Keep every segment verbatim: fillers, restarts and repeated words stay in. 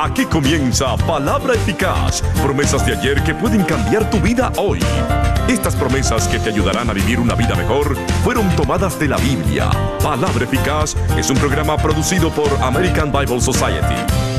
Aquí comienza Palabra Eficaz, promesas de ayer que pueden cambiar tu vida hoy. Estas promesas que te ayudarán a vivir una vida mejor fueron tomadas de la Biblia. Palabra Eficaz es un programa producido por American Bible Society.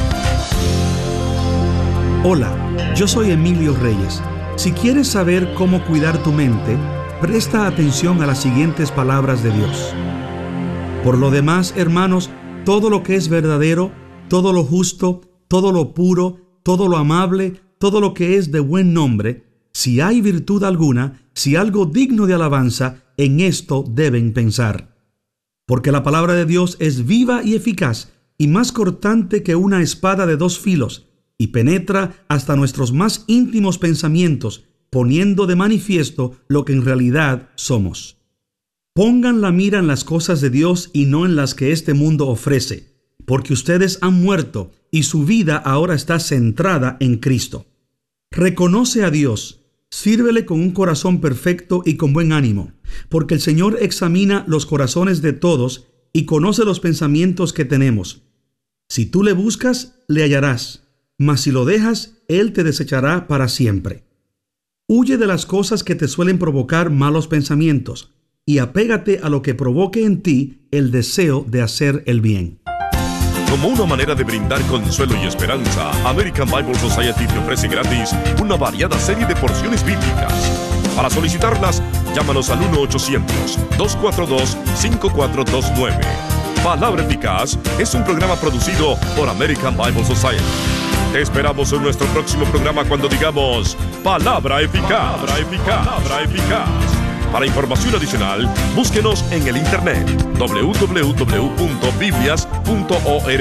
Hola, yo soy Emilio Reyes. Si quieres saber cómo cuidar tu mente, presta atención a las siguientes palabras de Dios. Por lo demás, hermanos, todo lo que es verdadero, todo lo justo, todo lo puro, todo lo amable, todo lo que es de buen nombre, si hay virtud alguna, si algo digno de alabanza, en esto deben pensar. Porque la palabra de Dios es viva y eficaz, y más cortante que una espada de dos filos, y penetra hasta nuestros más íntimos pensamientos, poniendo de manifiesto lo que en realidad somos. Pongan la mira en las cosas de Dios y no en las que este mundo ofrece, porque ustedes han muerto y su vida ahora está centrada en Cristo. Reconoce a Dios, sírvele con un corazón perfecto y con buen ánimo, porque el Señor examina los corazones de todos y conoce los pensamientos que tenemos. Si tú le buscas, le hallarás, mas si lo dejas, Él te desechará para siempre. Huye de las cosas que te suelen provocar malos pensamientos, y apégate a lo que provoque en ti el deseo de hacer el bien. Como una manera de brindar consuelo y esperanza, American Bible Society te ofrece gratis una variada serie de porciones bíblicas. Para solicitarlas, llámanos al uno ochocientos, dos cuatro dos, cinco cuatro dos nueve. Palabra Eficaz es un programa producido por American Bible Society. Te esperamos en nuestro próximo programa cuando digamos Palabra Eficaz. Palabra Eficaz. Palabra Eficaz. Para información adicional, búsquenos en el internet doble u doble u doble u punto biblias punto org.